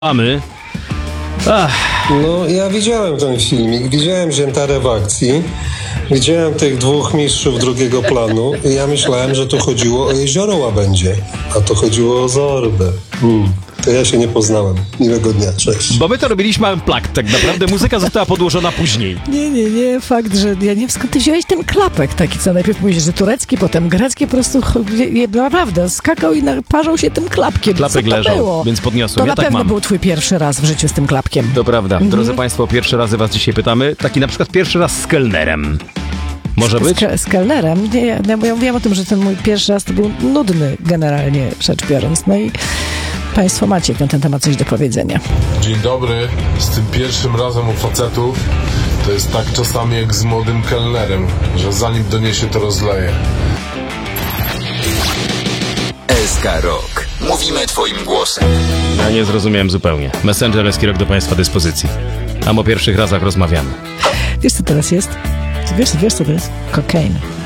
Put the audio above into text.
Mamy. No, ja widziałem ten filmik, widziałem Ziętarę w akcji, widziałem tych dwóch mistrzów drugiego planu i ja myślałem, że tu chodziło o Jezioro Łabędzie, a to chodziło o Zorbę. To ja się nie poznałem. Miłego dnia, cześć. Bo my to robiliśmy unplugged, tak naprawdę muzyka została podłożona później. Nie, fakt, że ja nie wiem, skąd ty wziąłeś ten klapek taki, co najpierw mówisz, że turecki, potem grecki, po prostu naprawdę skakał i naparzał się tym klapkiem. Klapek co to leżał, było? więc podniosłem. To Ja na tak pewno mam. był twój pierwszy raz w życiu z tym klapkiem. To prawda. Drodzy Państwo, pierwszy razy was dzisiaj pytamy. Taki na przykład pierwszy raz z kelnerem. Może być? Z kelnerem? Nie, ja mówiłam o tym, że ten mój pierwszy raz to był nudny generalnie rzecz biorąc. No i Państwo macie na ten temat coś do powiedzenia. Dzień dobry. Z tym pierwszym razem u facetów to jest tak czasami jak z młodym kelnerem, że zanim doniesie, to rozleje. SK Rock. Mówimy twoim głosem. Ja nie zrozumiałem zupełnie. Messenger SK Rock do Państwa dyspozycji. A o pierwszych razach rozmawiamy. Wiesz, co teraz jest? Wiesz, co to jest? Kokain.